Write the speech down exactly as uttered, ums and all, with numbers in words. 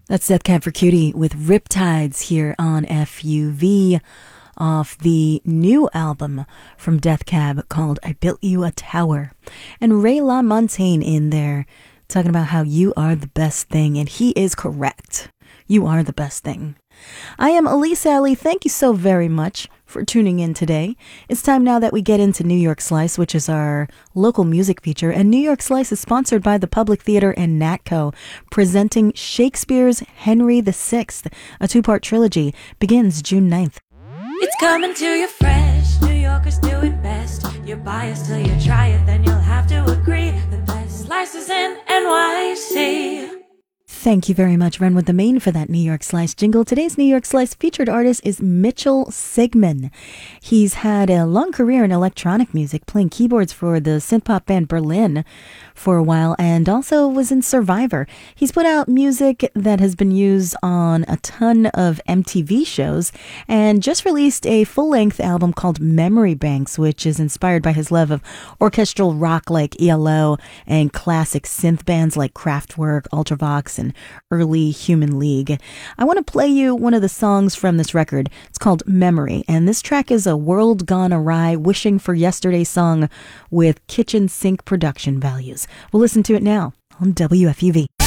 That's Death Cab for Cutie with Riptides here on F U V off the new album from Death Cab called I Built You a Tower. And Ray LaMontagne in there talking about how you are the best thing, and he is correct. You are the best thing. I am Elise Alley. Thank you so very much for tuning in today. It's time now that we get into New York Slice, which is our local music feature. And New York Slice is sponsored by the Public Theater and Natco, presenting Shakespeare's Henry the Sixth. A two-part trilogy begins June ninth. It's coming to you fresh. New Yorkers do it best. You're biased till you try it, then you'll have to agree. The best slices in N Y C. Thank you very much, Renwood the Main, for that New York Slice jingle. Today's New York Slice featured artist is Mitchell Sigmund. He's had a long career in electronic music, playing keyboards for the synth-pop band Berlin for a while, and also was in Survivor. He's put out music that has been used on a ton of M T V shows, and just released a full-length album called Memory Banks, which is inspired by his love of orchestral rock like E L O and classic synth bands like Kraftwerk, Ultravox, and early Human League. I want to play you one of the songs from this record. It's called Memory, and this track is a world gone awry, wishing for yesterday song with kitchen sink production values. We'll listen to it now on W F U V.